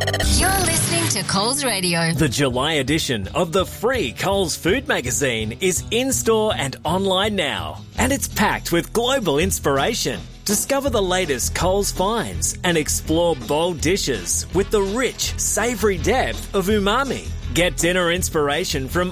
You're listening to Coles Radio. The July edition of the free Coles Food Magazine is in-store and online now. And it's packed with global inspiration. Discover the latest Coles finds and explore bold dishes with the rich, savoury depth of umami. Get dinner inspiration from